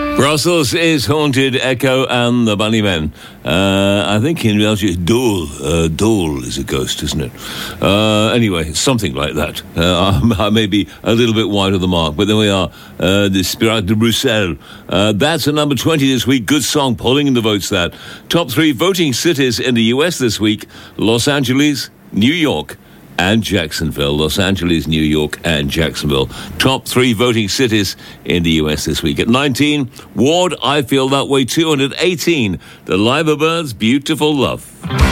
Brussels is haunted, Echo and the Bunnymen. I think in reality, Dole is a ghost, isn't it? Anyway, something like that. I may be a little bit wide of the mark, but there we are. The Spirit de Bruxelles. That's a number 20 this week. Good song, pulling in the votes that. Top 3 voting cities in the US this week: Los Angeles, New York, and Jacksonville. Los Angeles, New York, and Jacksonville. Top 3 voting cities in the US this week. At 19, Ward, I Feel That Way 218. The Liverbirds, Beautiful Love.